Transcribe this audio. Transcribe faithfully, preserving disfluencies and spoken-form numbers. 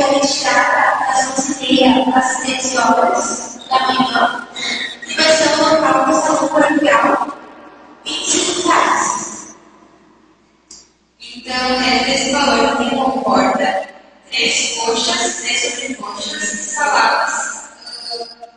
retirar das onze e meia às treze horas da manhã, e vai ser um local de salão paroquial, vinte e cinco reais. Então, é, desse valor que comporta três coxas, três sobrecoxas e saladas.